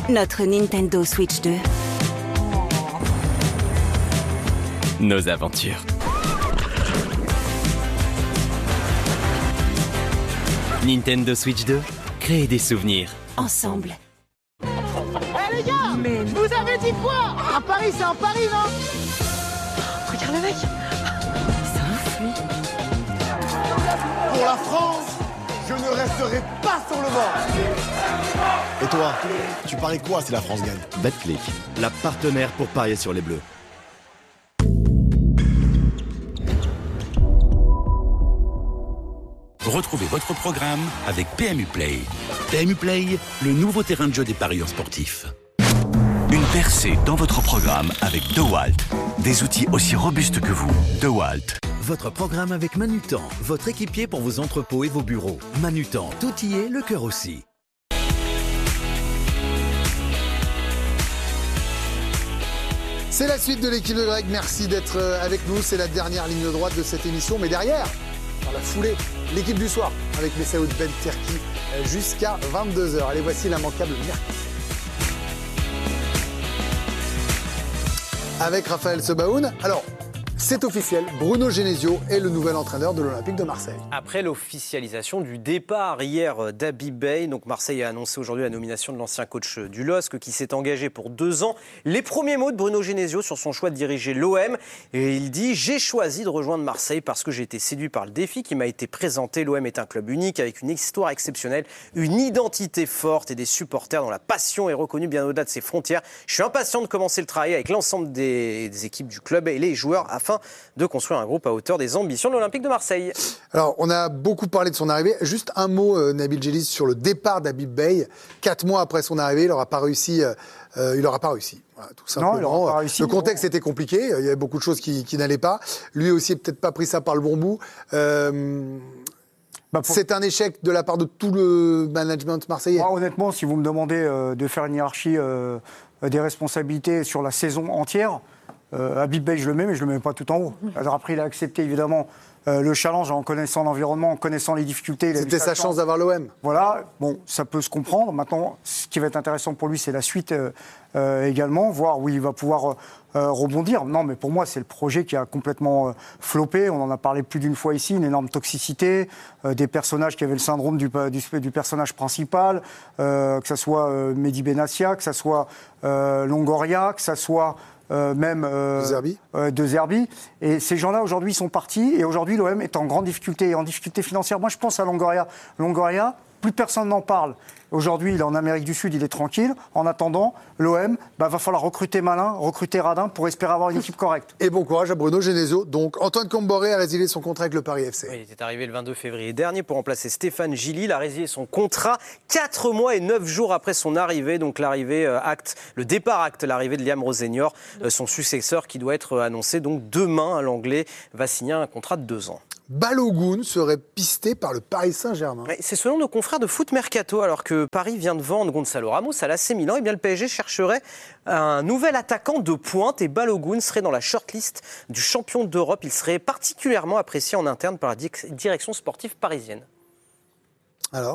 Notre Nintendo Switch 2. Nos aventures. Nintendo Switch 2, créer des souvenirs. Ensemble. Eh les gars, mais vous avez dit quoi? À Paris, c'est en Paris, non? Regarde le mec. C'est ouf, lui. Pour la France, je ne resterai pas sur le banc. Et toi, tu paries quoi si la France gagne? Betclic, la partenaire pour parier sur les Bleus. Retrouvez votre programme avec PMU Play. PMU Play, le nouveau terrain de jeu des parieurs sportifs. Une percée dans votre programme avec DeWalt. Des outils aussi robustes que vous. DeWalt. Votre programme avec Manutan, votre équipier pour vos entrepôts et vos bureaux. Manutan, tout y est, le cœur aussi. C'est la suite de l'équipe de Greg, merci d'être avec nous, c'est la dernière ligne droite de cette émission, mais derrière, dans la foulée, l'équipe du soir, avec Messaoud Ben Terki jusqu'à 22h. Allez, voici l'immanquable mercredi. Avec Raphaël Sebaoun. Alors, c'est officiel, Bruno Genesio est le nouvel entraîneur de l'Olympique de Marseille. Après l'officialisation du départ hier d'Habib Beye, donc Marseille a annoncé aujourd'hui la nomination de l'ancien coach du LOSC qui s'est engagé pour 2 ans. Les premiers mots de Bruno Genesio sur son choix de diriger l'OM. Et il dit « J'ai choisi de rejoindre Marseille parce que j'ai été séduit par le défi qui m'a été présenté. L'OM est un club unique avec une histoire exceptionnelle, une identité forte et des supporters dont la passion est reconnue bien au-delà de ses frontières. Je suis impatient de commencer le travail avec l'ensemble des équipes du club et les joueurs afin de construire un groupe à hauteur des ambitions de l'Olympique de Marseille. » Alors, on a beaucoup parlé de son arrivée. Juste un mot, Nabil Djelliz, sur le départ d'Habib Beye. 4 mois après son arrivée, il n'aura pas réussi. Voilà, tout simplement. Non, il n'aura pas réussi. Le contexte était compliqué. Il y avait beaucoup de choses qui n'allaient pas. Lui aussi n'a peut-être pas pris ça par le bon bout. C'est un échec de la part de tout le management marseillais. Moi, honnêtement, si vous me demandez de faire une hiérarchie des responsabilités sur la saison entière, Habib Beye, je le mets, mais je ne le mets pas tout en haut. Alors après, il a accepté évidemment le challenge en connaissant l'environnement, en connaissant les difficultés. C'était sa chance d'avoir l'OM. Voilà, bon, ça peut se comprendre. Maintenant, ce qui va être intéressant pour lui, c'est la suite également, voir où il va pouvoir rebondir. Non, mais pour moi, c'est le projet qui a complètement floppé. On en a parlé plus d'une fois ici, une énorme toxicité, des personnages qui avaient le syndrome du personnage principal, que ce soit Mehdi Benassia, que ce soit Longoria, que ce soit... de Zerbi. Et ces gens-là, aujourd'hui, ils sont partis. Et aujourd'hui, l'OM est en grande difficulté. Et en difficulté financière. Moi, je pense à Longoria. Longoria, plus personne n'en parle. Aujourd'hui, il est en Amérique du Sud, il est tranquille. En attendant, l'OM, va falloir recruter malin, recruter radin pour espérer avoir une équipe correcte. Et bon courage à Bruno Genesio. Donc, Antoine Comboré a résilié son contrat avec le Paris FC. Oui, il était arrivé le 22 février dernier pour remplacer Stéphane Gilly. Il a résilié son contrat 4 mois et 9 jours après son arrivée. Donc, le départ acte l'arrivée de Liam Rossignol, son successeur qui doit être annoncé. Donc, demain, l'Anglais va signer un contrat de 2 ans. Balogun serait pisté par le Paris Saint-Germain. C'est selon nos confrères de Foot Mercato, alors que Paris vient de vendre Gonzalo Ramos à l'AC Milan, et bien le PSG chercherait un nouvel attaquant de pointe et Balogun serait dans la shortlist du champion d'Europe. Il serait particulièrement apprécié en interne par la direction sportive parisienne. Alors ?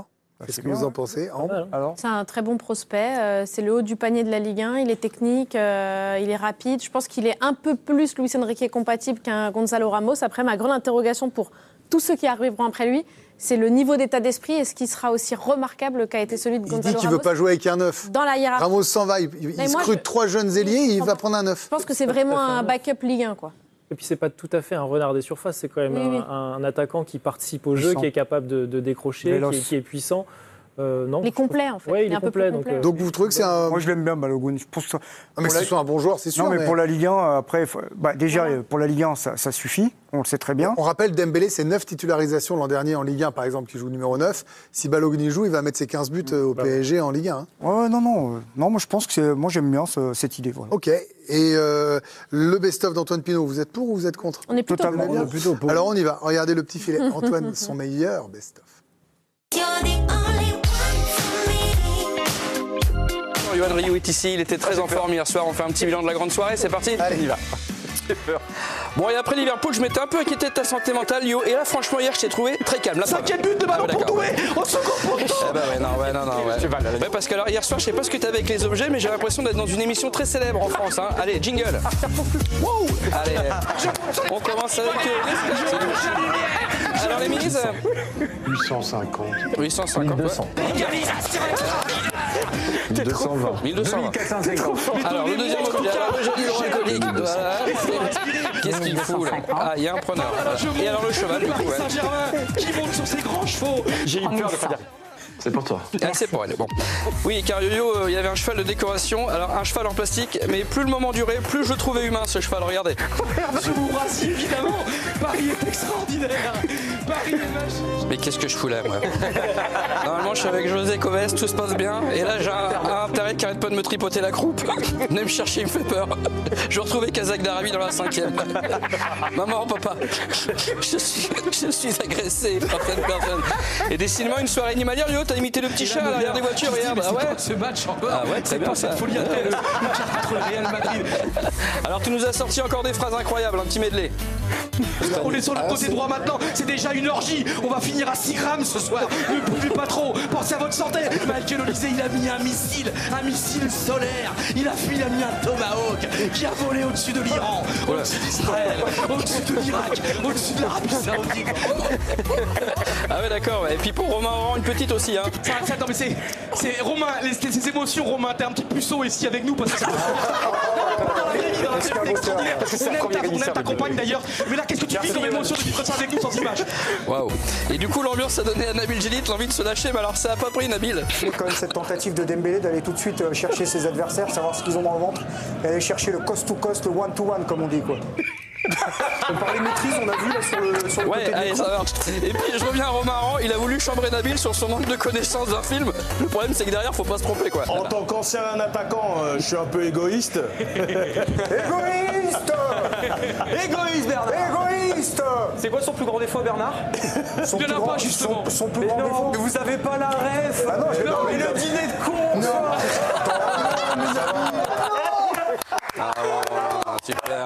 Qu'est-ce que vous en pensez, Ambre ? C'est un très bon prospect. C'est le haut du panier de la Ligue 1. Il est technique, il est rapide. Je pense qu'il est un peu plus Luis Enrique compatible qu'un Gonzalo Ramos. Après, ma grande interrogation pour tous ceux qui arriveront après lui, c'est le niveau d'état d'esprit. Est-ce qu'il sera aussi remarquable qu'a été celui de Gonzalo Ramos ? Il dit qu'il ne veut pas jouer avec un neuf. Dans la hiérarchie. Ramos s'en va. Il scrute 3 jeunes ailiers et il va prendre un neuf. Je pense que c'est vraiment un backup Ligue 1, quoi. Et puis, c'est pas tout à fait un renard des surfaces. C'est quand même un attaquant qui participe au jeu, qui est capapable de décrocher, qui est puissant. Non, il est complet, en fait. Oui, il est complet. Donc vous trouvez que c'est un... Moi, je l'aime bien, Balogun. Je pense que mais que ce soit un bon joueur, c'est sûr. Non, mais pour la Ligue 1, après... pour la Ligue 1, ça suffit. On le sait très bien. On rappelle, Dembélé, c'est 9 titularisations l'an dernier en Ligue 1, par exemple, qui joue numéro 9. Si Balogun y joue, il va mettre ses 15 buts au PSG en Ligue 1. Non, moi, je pense que moi, j'aime bien cette idée. Voilà. OK. Et le best-of d'Antoine Pinault, vous êtes pour ou vous êtes contre ? On est plutôt pour. Alors, on y va. Regardez le petit filet. Antoine, son meilleur best-of. Yoann Rioux est ici, il était très en forme hier soir. On fait un petit bilan de la grande soirée, c'est parti ? Allez, on y va. Bon, et après Liverpool, je m'étais un peu inquiété de ta santé mentale, Lio. Et là, franchement, hier, je t'ai trouvé très calme. 5e but de ballon pour Doué au second poteau. Ouais, parce que alors, hier soir, je sais pas ce que t'avais avec les objets, mais j'ai l'impression d'être dans une émission très célèbre en France. Hein. Allez, jingle. Wow. Allez, on commence avec alors les mises 850. 850. 1200. Égalisation. 1220. 1450. Alors le deuxième objet, le joli alcoolique. Voilà. Qu'est-ce qu'il fout là? Ah, il y a un preneur. Et alors le cheval, du coup. Saint-Germain qui monte sur ses grands chevaux. J'ai eu peur de pas dire. C'est pour toi. Ah, c'est pour elle. Bon. Oui, car Yo-Yo, il y avait un cheval de décoration. Alors, un cheval en plastique, mais plus le moment durait, plus je le trouvais humain, ce cheval. Regardez. Je vous rassure, évidemment. Paris est extraordinaire. Paris est magique. Mais qu'est-ce que je fous là, moi? Normalement, je suis avec José Coves, tout se passe bien. Et là, j'ai un intérêt qui arrête pas de me tripoter la croupe. Venez me chercher, il me fait peur. Je retrouvais Kazakh d'Arabie dans la 5e. Maman, papa, je suis agressé par cette personne. Et décidément, une soirée animalière, Yo, t'as imité le petit chat à l'arrière des voitures, regarde. Ah ouais, ce match encore. Ah ouais, c'est bien ça. Cette folie le contre le Real Madrid. Alors tu nous as sorti encore des phrases incroyables, un petit medley. On est sur le côté droit maintenant, c'est déjà une orgie. On va finir à 6 grammes ce soir. Ne bougez pas trop, pensez à votre santé. Michael Olysée, il a mis un missile solaire. Il a mis un Tomahawk qui a volé au-dessus de l'Iran, au-dessus d'Israël, au-dessus de l'Irak, au-dessus de l'Arabie Saoudite. Ah ouais, d'accord. Et puis pour Romain Oran, une petite aussi, hein. Non mais c'est Romain, ces émotions, Romain, t'es un petit puceau ici avec nous parce que c'est on aime ta compagne d'ailleurs. Mais là, qu'est-ce que tu vis comme émotion de vivre ça avec nous sans image? Waouh. Et du coup, l'ambiance a donné à Nabil Djellit l'envie de se lâcher, mais alors ça a pas pris, Nabil. C'est quand même cette tentative de Dembélé d'aller tout de suite chercher ses adversaires, savoir ce qu'ils ont dans le ventre, et aller chercher le cost-to-cost, le one-to-one, comme on dit, quoi. On parlait maîtrise, on a vu là sur le ouais, côté allez, de ça marche. Et puis je reviens à Romain Aran, il a voulu chambrer Nabil sur son manque de connaissance d'un film. Le problème c'est que derrière faut pas se tromper quoi. En tant qu'ancien attaquant, je suis un peu égoïste. Égoïste Égoïste Bernard. Égoïste. C'est quoi son plus grand défaut, Bernard? Il n'y en a pas justement. Son plus grand défaut. Vous avez pas la ref. Ah non, mais le dîner de con. Super.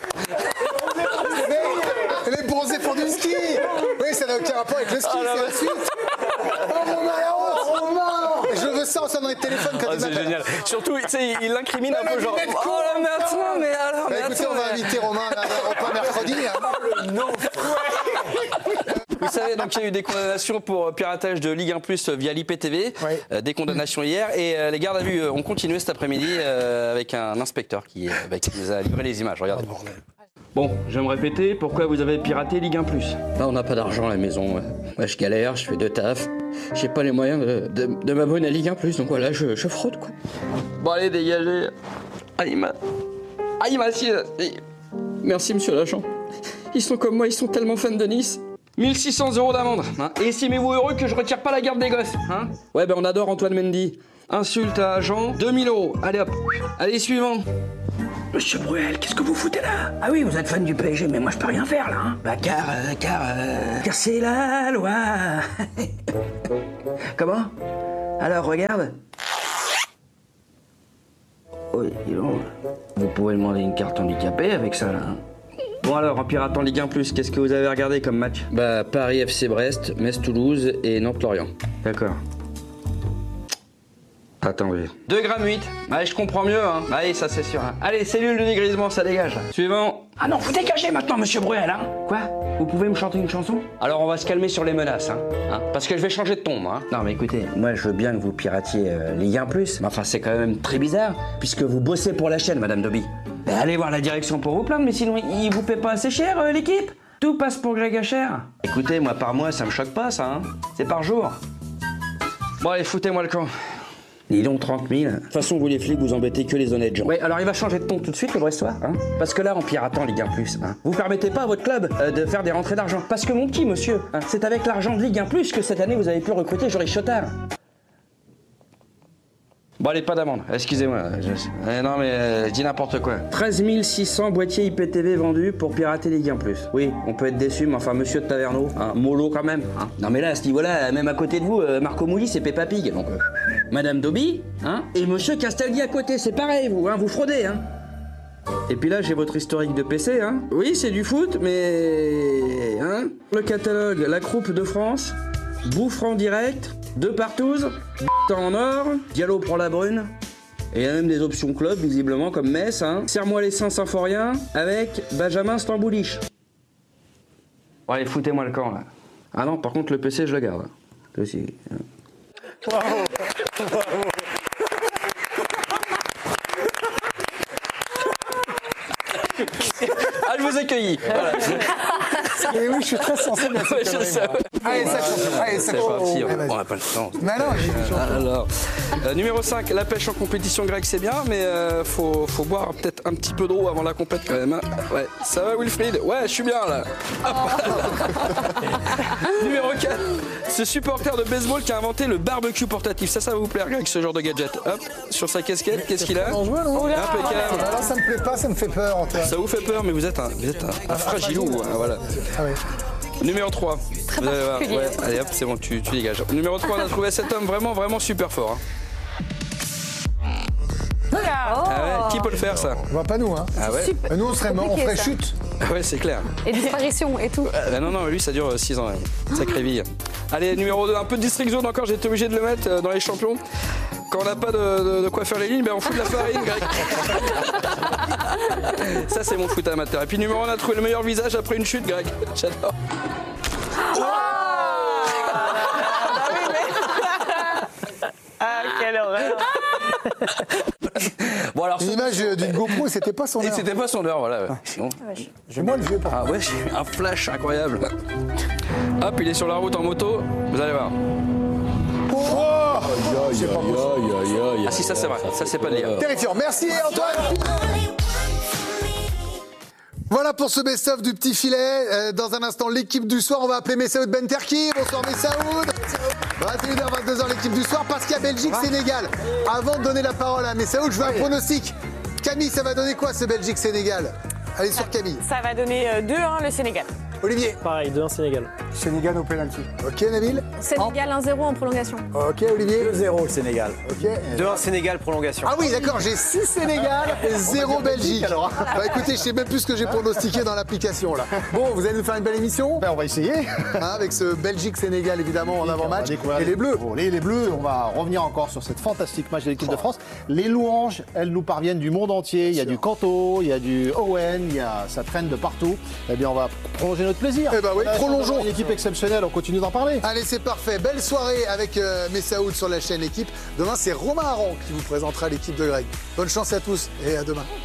Les bronzés font du ski. Oui, ça n'a aucun rapport avec le ski, c'est la suite. Oh mon malheureux, Romain. Je veux ça dans les téléphones quand il C'est m'appelle. génial. Surtout, tu sais, il l'incrimine un peu genre. Oh là, mais attends, mais alors. Bah, écoutez, on va inviter Romain à un repas mercredi. Non. Vous savez, donc il y a eu des condamnations pour piratage de Ligue 1 Plus via l'IPTV, des condamnations hier, et les gardes à vue ont continué cet après-midi avec un inspecteur qui nous a livré les images. Regardez. Bon, je vais me répéter, pourquoi vous avez piraté Ligue 1 Plus? Bah, on n'a pas d'argent à la maison. Moi, je galère, je fais 2 tafs. J'ai pas les moyens de m'abonner à Ligue 1 Plus, donc voilà, je fraude quoi. Bon, allez, dégagez. Ah, il m'a assis. Merci, monsieur l'agent. Ils sont comme moi, ils sont tellement fans de Nice. 1600 € d'amende. Hein. Et estimez-vous heureux que je retire pas la garde des gosses. Hein. Ouais, ben on adore Antoine Mendy. Insulte à agent, 2000 €. Allez hop. Allez, suivant. Monsieur Bruel, qu'est-ce que vous foutez là? Ah oui, vous êtes fan du PSG, mais moi je peux rien faire là. Hein. Bah car c'est la loi. Comment? Alors regarde. Oui, dis donc. Vous pouvez demander une carte handicapée avec ça là. Hein. Bon alors, en piratant Ligue 1+, qu'est-ce que vous avez regardé comme match? Bah, Paris FC Brest, Metz Toulouse et Nantes Lorient. D'accord. Attendez. 2,8 g. Allez, je comprends mieux, hein. Allez, ça c'est sûr. Hein. Allez, cellule de dégrisement, ça dégage. Suivant. Ah non, vous dégagez maintenant, monsieur Bruel, hein. Quoi? Vous pouvez me chanter une chanson? Alors, on va se calmer sur les menaces, hein. Parce que je vais changer de ton, moi. Hein. Non, mais écoutez, moi je veux bien que vous piratiez Ligue 1+, mais enfin, c'est quand même très bizarre, puisque vous bossez pour la chaîne, madame Dobby. Ben, allez voir la direction pour vous plaindre, mais sinon, ils vous paient pas assez cher, l'équipe? Tout passe pour Greg Hacher. Écoutez, moi, par mois, ça me choque pas, ça, hein. C'est par jour. Bon, allez, foutez-moi le camp. Dis donc 30 000. De toute façon, vous les flics, vous embêtez que les honnêtes gens. Ouais, alors il va changer de ton tout de suite, le Brestois, hein. Parce que là, en piratant Ligue 1+, hein, vous permettez pas à votre club de faire des rentrées d'argent. Parce que mon petit monsieur, hein, c'est avec l'argent de Ligue 1+, que cette année, vous avez pu recruter Joris Chotard. Bon, allez, pas d'amende, excusez-moi. Non, mais je dis n'importe quoi. 13 600 boîtiers IPTV vendus pour pirater Ligue 1+. Oui, on peut être déçu, mais enfin, monsieur de Taverneau, hein, mollo quand même. Hein. Non, mais là, à ce niveau-là, même à côté de vous, Marco Mouli, c'est Peppa Pig. Donc, Madame Dobby, hein, et monsieur Castaldi à côté, c'est pareil, vous, hein, vous fraudez, hein. Et puis là, j'ai votre historique de PC, hein. Oui, c'est du foot, mais... Hein, le catalogue, la Coupe de France, bouffe en direct, deux partouzes, en or, Diallo prend la brune. Et il y a même des options club, visiblement, comme Metz, hein. Serre-moi les seins symphoriens avec Benjamin Stamboulich. Bon, allez, foutez-moi le camp, là. Ah non, par contre, le PC, je le garde. Aussi. Bravo. Bravo. Ah, je vous accueillis. Voilà. Et oui, je suis très sensible à cette Allez, ça compte. Allez, ça compte. C'est parti, on n'a pas le temps. Mais non, alors, numéro 5, la pêche en compétition grecque, c'est bien, mais faut boire peut-être un petit peu d'eau avant la compète quand même. Hein. Ouais, ça va Wilfried? Ouais, je suis bien là. Numéro 4, ce supporter de baseball qui a inventé le barbecue portatif. Ça va vous plaire, Greg, ce genre de gadget. Hop, sur sa casquette, qu'est-ce qu'il a? Impeccable. Alors ça me plaît pas, ça me fait peur, Antoine. Ça vous fait peur, mais vous êtes un fragilou. Hein, voilà. Ah oui. Numéro 3. Très particulier. Ouais, allez hop, c'est bon, tu dégages. Numéro 3, on a trouvé cet homme vraiment super fort. Hein. Ah ouais, qui peut le faire ça? On va pas nous, hein. Ah ouais. Nous on serait morts, on ferait chute. Ah ouais, c'est clair. Et disparition et tout. Non, lui ça dure 6 ans, sacrée vie. Allez, numéro 2, un peu de district zone encore, j'ai été obligé de le mettre dans les champions. Quand on n'a pas de quoi faire les lignes, on fout de la farine, Greg. Ça c'est mon foot amateur. Et puis numéro 1, on a trouvé le meilleur visage après une chute, Greg. J'adore. Ah, quelle horreur. Bon, alors, une image d'une GoPro, c'était pas son heure. C'était pas son heure, voilà. Sinon... J'ai moins le vieux par Ah ouais, j'ai eu un flash incroyable. Hop, il est sur la route en moto, vous allez voir. Ah si, ça c'est vrai, ça c'est pas de lire. Terrifiant, merci Antoine. Voilà pour ce best-of du petit filet. Dans un instant, l'équipe du soir, on va appeler Messaoud Benterki. Bonsoir Messaoud. 21h, 22h, l'équipe du soir, parce qu'il y a Belgique-Sénégal. Avant de donner la parole à Messaoud, je veux un pronostic. Camille, ça va donner quoi ce Belgique-Sénégal? Allez sur Camille. Ça va donner 2-1 le Sénégal. Olivier. Pareil, 2-1 Sénégal. Sénégal au pénalty. Ok, Nabil. Sénégal 1-0 en prolongation. Ok, Olivier. 2-0 le Sénégal. Ok. 2-1 Sénégal, prolongation. Ah oui, d'accord, j'ai 6 Sénégal et 0 Belgique. Alors, bah écoutez, je sais même plus ce que j'ai pronostiqué dans l'application là. Bon, vous allez nous faire une belle émission? On va essayer. Avec ce Belgique-Sénégal évidemment en avant-match. Et les Bleus. Les Bleus, on va revenir encore sur cette fantastique match de l'équipe de France. Les louanges, elles nous parviennent du monde entier. Il y a du Kanto, il y a du Owen, ça traîne de partout. Eh bien, on va prolonger notre plaisir. Eh ben oui, prolongeons. Une équipe exceptionnelle, on continue d'en parler. Allez, c'est parfait. Belle soirée avec Messaoud sur la chaîne Équipe. Demain, c'est Romain Aron qui vous présentera l'équipe de Greg. Bonne chance à tous et à demain.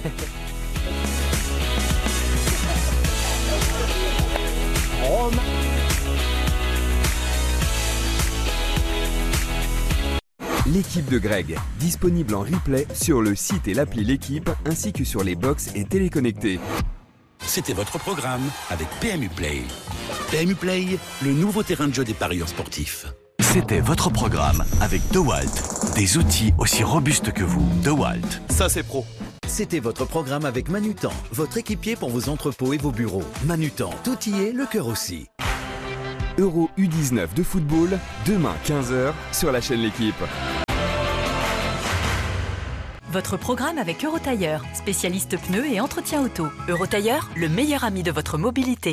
L'équipe de Greg, disponible en replay sur le site et l'appli L'équipe, ainsi que sur les box et téléconnectés. C'était votre programme avec PMU Play. PMU Play, le nouveau terrain de jeu des parieurs sportifs. C'était votre programme avec DeWalt. Des outils aussi robustes que vous. DeWalt. Ça, c'est pro. C'était votre programme avec Manutan, votre équipier pour vos entrepôts et vos bureaux. Manutan, tout y est, le cœur aussi. Euro U19 de football, demain 15h sur la chaîne L'équipe. Votre programme avec Eurotailleur, spécialiste pneus et entretien auto. Eurotailleur, le meilleur ami de votre mobilité.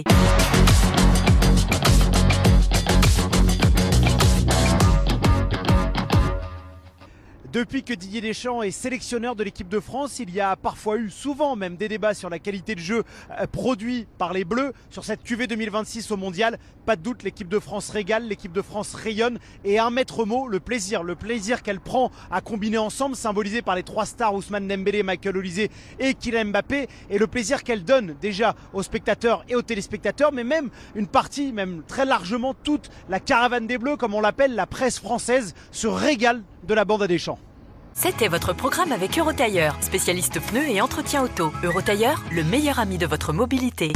Depuis que Didier Deschamps est sélectionneur de l'équipe de France, il y a parfois eu, souvent même, des débats sur la qualité de jeu produit par les Bleus sur cette QV 2026 au Mondial. Pas de doute, l'équipe de France régale, l'équipe de France rayonne. Et un maître mot, le plaisir qu'elle prend à combiner ensemble, symbolisé par les 3 stars Ousmane Dembélé, Michael Olise et Kylian Mbappé. Et le plaisir qu'elle donne déjà aux spectateurs et aux téléspectateurs, mais même une partie, même très largement toute la caravane des Bleus, comme on l'appelle, la presse française, se régale de la bande à Deschamps. C'était votre programme avec Eurotailleur, spécialiste pneus et entretien auto. Eurotailleur, le meilleur ami de votre mobilité.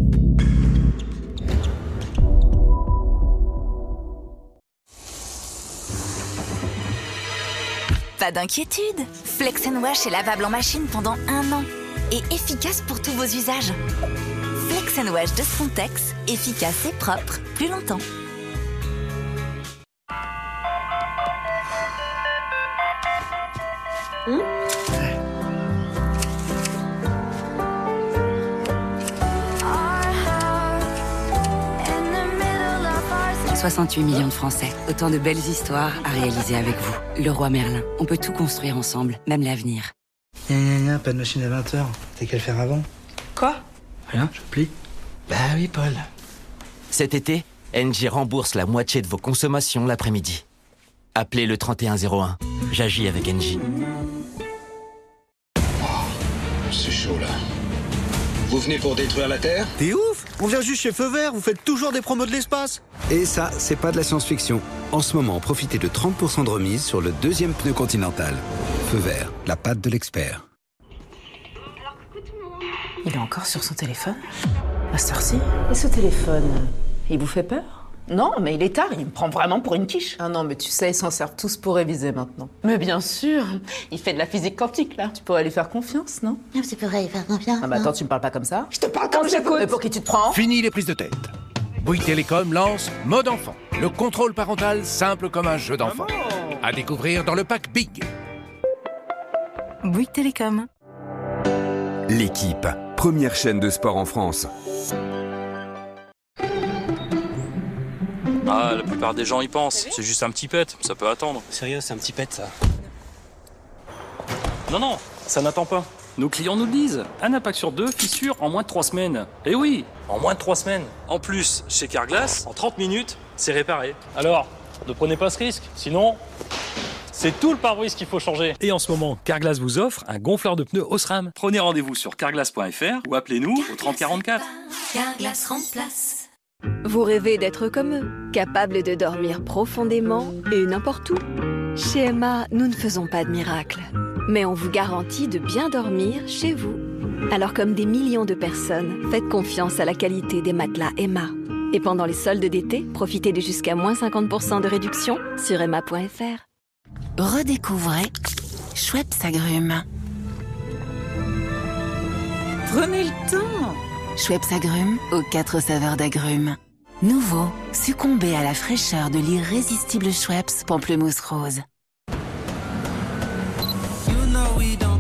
Pas d'inquiétude, Flex & Wash est lavable en machine pendant 1 an et efficace pour tous vos usages. Flex & Wash de Frontex, efficace et propre plus longtemps. 68 millions de Français. Autant de belles histoires à réaliser avec vous. Leroy Merlin. On peut tout construire ensemble, même l'avenir. Pas de machine à 20h. T'as qu'à le faire avant. Quoi? Rien, je plie. Bah oui, Paul. Cet été, Engie rembourse la moitié de vos consommations l'après-midi. Appelez le 3101. J'agis avec Engie. C'est chaud là. Vous venez pour détruire la Terre? T'es ouf! On vient juste chez Feu Vert, vous faites toujours des promos de l'espace. Et ça, c'est pas de la science-fiction. En ce moment, profitez de 30% de remise sur le deuxième pneu Continental. Feu Vert, la patte de l'expert. Il est encore sur son téléphone? À cette heure-ci? Et ce téléphone, il vous fait peur? Non, mais il est tard, il me prend vraiment pour une quiche. Ah non, mais tu sais, ils s'en servent tous pour réviser maintenant. Mais bien sûr, il fait de la physique quantique, là. Tu pourrais lui faire confiance, non? Tu pourrais lui faire confiance. Ah bah attends, tu me parles pas comme ça? Je te parle comme j'écoute. Mais pour qui tu te prends? Fini les prises de tête. Bouygues Télécom lance Mode Enfant, le contrôle parental simple comme un jeu d'enfant. À découvrir dans le pack Big. Bouygues Télécom. L'équipe, première chaîne de sport en France. Ah, la plupart des gens y pensent. C'est juste un petit pet, ça peut attendre. Sérieux, c'est un petit pet, ça. Non, ça n'attend pas. Nos clients nous le disent. Un impact sur 2, fissure en moins de 3 semaines. Eh oui, en moins de 3 semaines. En plus, chez Carglass, en 30 minutes, c'est réparé. Alors, ne prenez pas ce risque, sinon... C'est tout le pare-brise qu'il faut changer. Et en ce moment, Carglass vous offre un gonfleur de pneus Osram. Prenez rendez-vous sur carglass.fr ou appelez-nous au 3044. Carglass remplace. Vous rêvez d'être comme eux, capables de dormir profondément et n'importe où. Chez Emma, nous ne faisons pas de miracles, mais on vous garantit de bien dormir chez vous. Alors comme des millions de personnes, faites confiance à la qualité des matelas Emma. Et pendant les soldes d'été, profitez de jusqu'à moins 50% de réduction sur emma.fr. Redécouvrez Schweppes Agrumes. Prenez le temps. Schweppes Agrumes aux 4 saveurs d'agrumes. Nouveau, succombez à la fraîcheur de l'irrésistible Schweppes Pamplemousse Rose. You know we don't